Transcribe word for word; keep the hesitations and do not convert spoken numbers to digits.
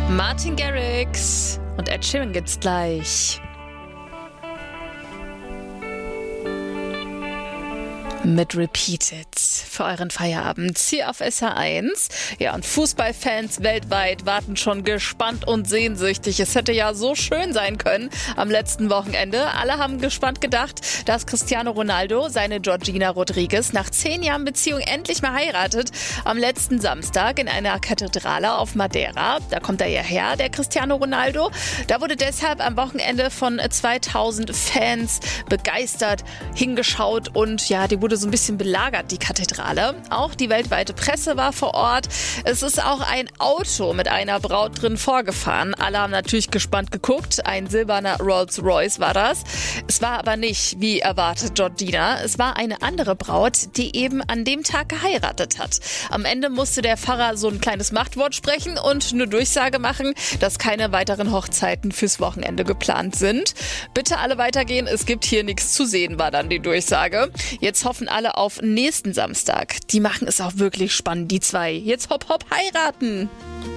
Martin Garrix und Ed Sheeran gibt's gleich. Mit Repeated für euren Feierabend hier auf S H eins. Ja, und Fußballfans weltweit warten schon gespannt und sehnsüchtig. Es hätte ja so schön sein können am letzten Wochenende. Alle haben gespannt gedacht, dass Cristiano Ronaldo seine Georgina Rodriguez nach zehn Jahren Beziehung endlich mal heiratet. Am letzten Samstag in einer Kathedrale auf Madeira. Da kommt er ja her, der Cristiano Ronaldo. Da wurde deshalb am Wochenende von zweitausend Fans begeistert hingeschaut und ja, die wurde so ein bisschen belagert, die Kathedrale. Auch die weltweite Presse war vor Ort. Es ist auch ein Auto mit einer Braut drin vorgefahren. Alle haben natürlich gespannt geguckt. Ein silberner Rolls-Royce war das. Es war aber nicht, wie erwartet, Georgina. Es war eine andere Braut, die eben an dem Tag geheiratet hat. Am Ende musste der Pfarrer so ein kleines Machtwort sprechen und eine Durchsage machen, dass keine weiteren Hochzeiten fürs Wochenende geplant sind. Bitte alle weitergehen, es gibt hier nichts zu sehen, war dann die Durchsage. Jetzt hoffen alle auf nächsten Samstag. Die machen es auch wirklich spannend, die zwei. Jetzt hopp hopp heiraten.